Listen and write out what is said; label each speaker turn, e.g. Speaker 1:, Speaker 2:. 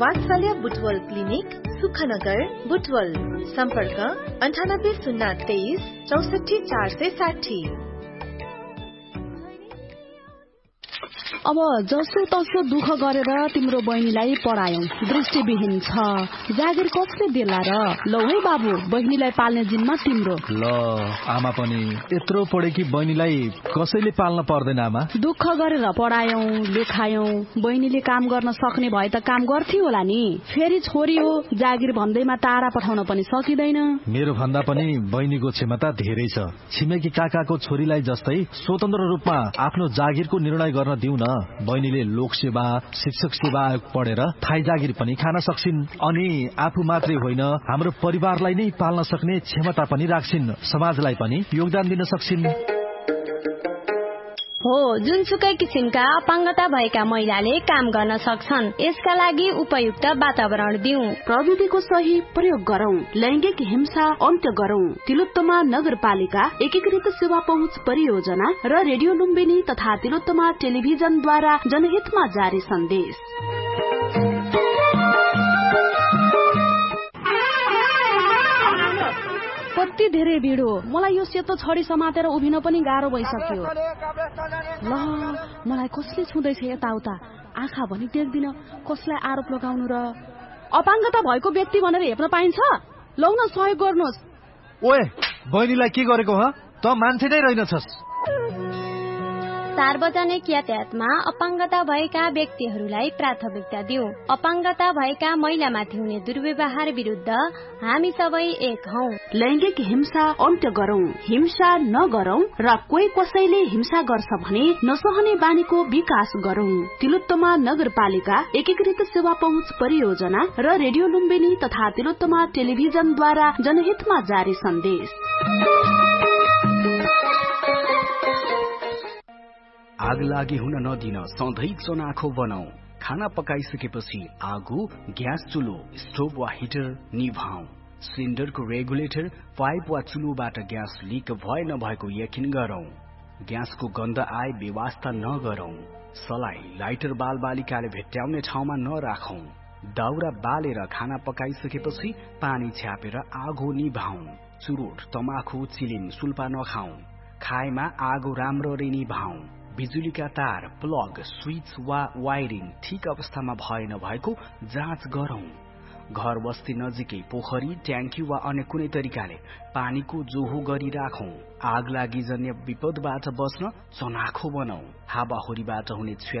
Speaker 1: वात्सल्य बुटवल क्लिनिक, सुखनगर, बुटवल। सम्पर्क 98 023 64 460।
Speaker 2: अब जसो तसो दुःख गरेर तिम्रो बहिनीलाई पढायौ, दृष्टिविहीन छ, जागिर कसले देला र? लौ है बाबु, बहिनीलाई पाल्ने जिम्मा तिम्रो।
Speaker 3: ल आमा पनि यत्रो पढेकी बहिनीलाई कसैले पाल्न पर्दैन आमा।
Speaker 2: दुःख गरेर पढायौ, लेखायौ, बहिनीले काम गर्न सक्ने भए त काम गर्थ्यो होला नि। फेरि छोरी हो, जागिर भन्दैमा टाढा पठाउन पनि सकिदैन।
Speaker 3: मेरो भन्दा पनि बहिनीको क्षमता धेरै छ। छिमेकी काकाको छोरीलाई जस्तै स्वतन्त्र रूपमा आफ्नो जागिरको निर्णय गर्न दिउ न। बहिनीले लोक सेवा, शिक्षक सेवा आयोग पढेर थाई जागिर पनि खान सक्छिन् अनि आफू मात्रै होइन हाम्रो परिवारलाई नै पाल्न सक्ने क्षमता पनि राख्छिन्, समाजलाई पनि योगदान दिन सक्छिन्।
Speaker 4: हो, जुनसुकै किसिमका अपाङ्गता भएका महिलाले काम गर्न सक्छन्। यसका लागि उपयुक्त वातावरण दिउँ,
Speaker 2: प्रविधिको सही प्रयोग गरौं, लैंगिक हिंसा अन्त्य गरौं। तिलोत्तमा नगरपालिका एकीकृत सेवा पहुँच परियोजना र रेडियो लुम्बिनी तथा तिलोत्तमा टेलिभिजनद्वारा जनहितमा जारी सन्देश। कति धेरै भिड हो, मलाई यो सेतो छडी समातेर उभिन पनि गाह्रो भइसक्यो। ल मलाई कसले छुँदैछ यताउता, आँखा भनी देख्दिन, कसलाई आरोप लगाउनु र? अपाङ्गता भएको व्यक्ति भनेर हेप्न पाइन्छ? लौ न सहयोग गर्नुहोस्।
Speaker 3: ओए बहिनीलाई के गरेको ह? त मान्छे नै रहेनछस्।
Speaker 4: सार्वजनिक यातायातमा अपाङ्गता भएका व्यक्तिहरूलाई प्राथमिकता दिउँ। अपाङ्गता भएका महिलामाथि हुने दुर्व्यवहार विरुद्ध हामी सबै एक हौं।
Speaker 2: लैंगिक हिंसा अन्त्य गरौं, हिंसा नगरौं र कोही कसैले हिंसा गर्छ भने नसहने बानीको विकास गरौं। तिलोत्तमा नगरपालिका एकीकृत सेवा पहुँच परियोजना र रेडियो लुम्बिनी तथा तिलोत्तमा टेलिभिजनद्वारा जनहितमा जारी सन्देश।
Speaker 5: आग लागि हुन नदिन सधैँ चनाखो बनाऊ। खाना पकाइसकेपछि आगो, ग्यास चुलो, स्टोभ वा हिटर निभाऊ। सिलिन्डरको रेगुलेटर, पाइप वा चुलोबाट ग्यास लिक भए नभएको यकिन गरौं। ग्यासको गन्ध आए बेवास्ता नगरौं। सलाई, लाइटर बालबालिकाले भेट्टाउने ठाउँमा नराखौं। दाउरा बालेर खाना पकाइसकेपछि पानी छ्यापेर आगो निभाऊ। चुरोट, तमाखु, चिलिम, सुल्पा नखाऊ। खाएमा आगो राम्ररी निभाऊ। बिजुलीका तार, प्लग, स्विच वा वायरिङ ठिक अवस्थामा भए नभएको जाँच गरौं। घर बस्ती नजिकै पोखरी, ट्याङ्की वा अन्य कुनै तरिकाले पानीको जोहो गरिराखौं। आग लागि जन्य विपदबाट बच्न चनाखो बनाऊ। हावाहुरीबाट हुने